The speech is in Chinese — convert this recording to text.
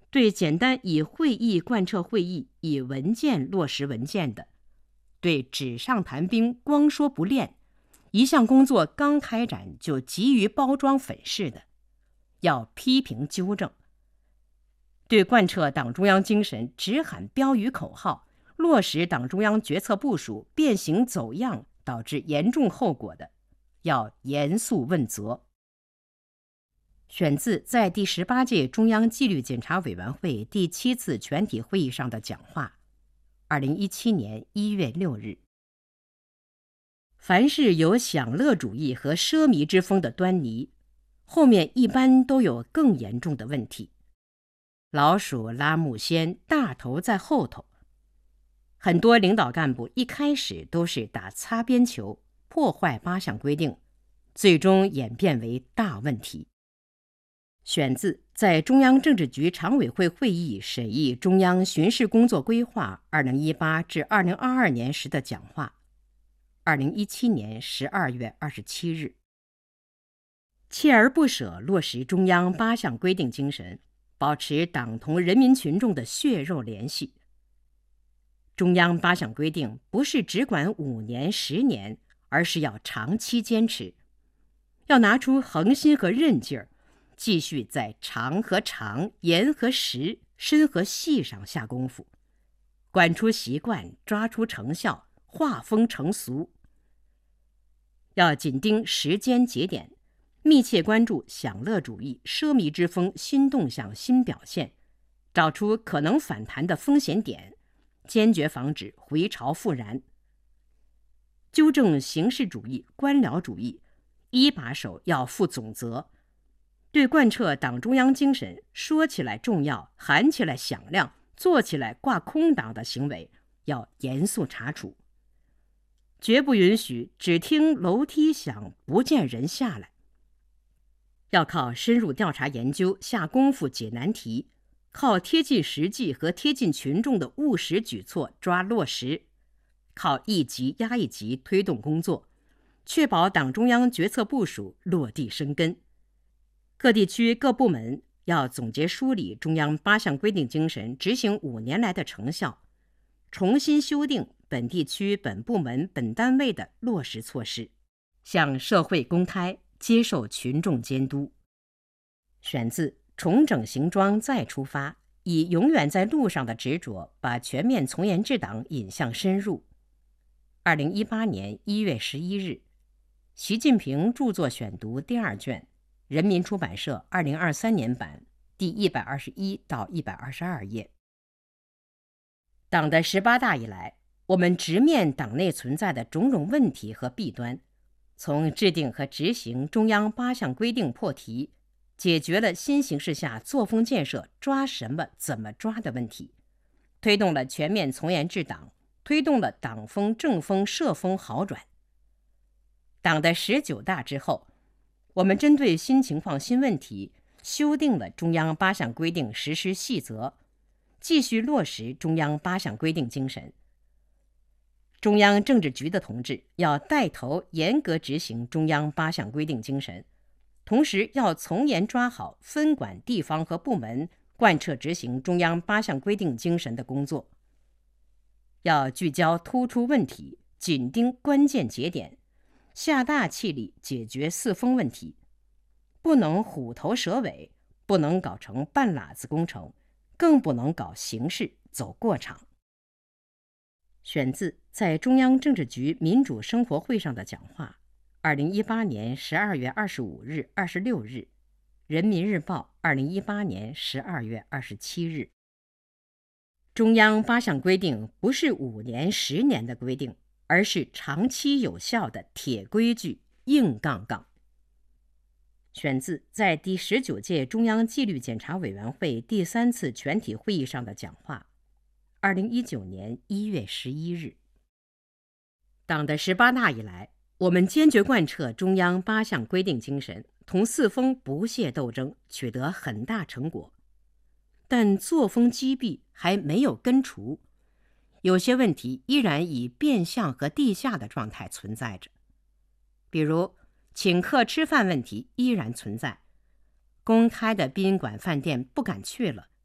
对简单以会议贯彻会议、以文件落实文件的，对纸上谈兵、光说不练，一项工作刚开展就急于包装粉饰的，要批评纠正；对贯彻党中央精神、只喊标语口号，落实党中央决策部署变形走样，导致严重后果的，要严肃问责。选自在第18届中央纪律检查委员会第7次全体会议上的讲话，2017年1月6日。凡是有享乐主义和奢靡之风的端倪，后面一般都有更严重的问题。老鼠拉木先，大头在后头。很多领导干部一开始都是打擦边球，破坏8项规定，最终演变为大问题。选自在中央政治局常委会会议审议中央巡视工作规划2018至2022年时的讲话，2017年12月27日。锲而不舍落实中央8项规定精神，保持党同人民群众的血肉联系。中央8项规定不是只管5年、10年，而是要长期坚持，要拿出恒心和韧劲儿，继续在长和长、严和实、深和细上下功夫，管出习惯，抓出成效，化风成俗。要紧盯时间节点，密切关注享乐主义、奢靡之风新动向、新表现，找出可能反弹的风险点，坚决防止回潮复燃。纠正形式主义、官僚主义，一把手要负总责。对贯彻党中央精神，说起来重要，喊起来响亮，做起来挂空档的行为，要严肃查处。绝不允许只听楼梯响，不见人下来。要靠深入调查研究，下功夫解难题，靠贴近实际和贴近群众的务实举措抓落实，靠一级压一级推动工作，确保党中央决策部署落地生根。各地区各部门要总结梳理中央8项规定精神执行5年来的成效，重新修订本地区本部门本单位的落实措施，向社会公开，接受群众监督。选自重整行装再出发，以永远在路上的执着，把全面从严治党引向深入。2018年1月11日，习近平著作选读第2卷，人民出版社2023年版，第121到122页。党的18大以来，我们直面党内存在的种种问题和弊端，从制定和执行中央8项规定破题，解决了新形势下作风建设抓什么、怎么抓的问题，推动了全面从严治党，推动了党风、政风、社风好转。党的19大之后，我们针对新情况、新问题，修订了中央8项规定实施细则，继续落实中央8项规定精神。中央政治局的同志要带头严格执行中央8项规定精神，同时要从严抓好分管地方和部门贯彻执行中央8项规定精神的工作。要聚焦突出问题，紧盯关键节点，下大气力解决四风问题，不能虎头蛇尾，不能搞成半拉子工程，更不能搞形式走过场。选自在中央政治局民主生活会上的讲话，2018年12月25日、26日，人民日报2018年12月27日。中央8项规定不是5年、10年的规定，而是长期有效的铁规矩、硬杠杠。选自在第19届中央纪律检查委员会第3次全体会议上的讲话，2019年1月11日。党的18大以来，我们坚决贯彻中央8项规定精神，同四风不懈斗争，取得很大成果。但作风积弊还没有根除，有些问题依然以变相和地下的状态存在着。比如请客吃饭问题依然存在，公开的宾馆饭店不敢去了，